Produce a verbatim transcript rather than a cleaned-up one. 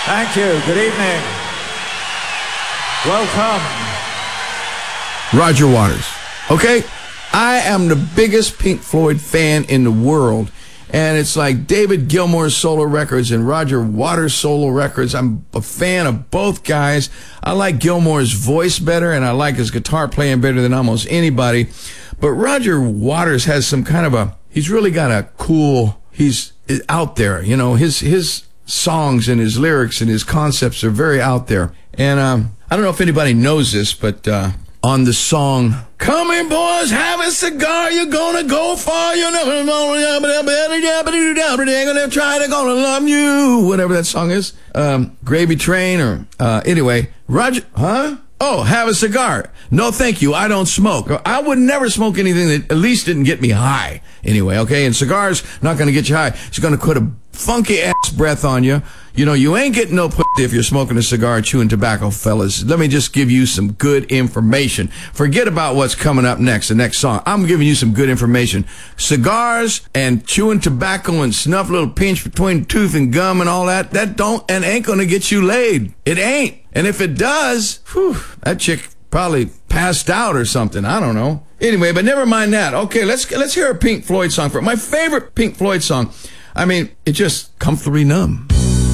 Thank you. Good evening. Welcome. Roger Waters. Okay? I am the biggest Pink Floyd fan in the world. And it's like David Gilmour's solo records and Roger Waters' solo records. I'm a fan of both guys. I like Gilmour's voice better, and I like his guitar playing better than almost anybody. But Roger Waters has some kind of a, he's really got a cool, he's out there. You know, his his songs and his lyrics and his concepts are very out there. And um, I don't know if anybody knows this, but uh, on the song, "Come here, boys, have a cigar, you're gonna go far, you're never gonna try to gonna love you," whatever that song is, um, Gravy Train, or uh, anyway, Roger, huh? Oh, have a cigar. No, thank you. I don't smoke. I would never smoke anything that at least didn't get me high. Anyway, okay? And cigars, not going to get you high. It's going to put a funky ass breath on you. You know, you ain't getting no pussy if you're smoking a cigar and chewing tobacco, fellas. Let me just give you some good information. Forget about what's coming up next, the next song. I'm giving you some good information. Cigars and chewing tobacco and snuff, a little pinch between tooth and gum and all that, that don't and ain't going to get you laid. It ain't. And if it does, whew, that chick probably passed out or something. I don't know. Anyway, but never mind that. Okay, let's let's hear a Pink Floyd song for it. My favorite Pink Floyd song. I mean, it just comfortably numb.